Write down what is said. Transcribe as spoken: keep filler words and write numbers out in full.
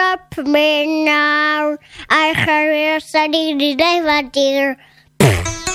help me now. I career study the day, my dear.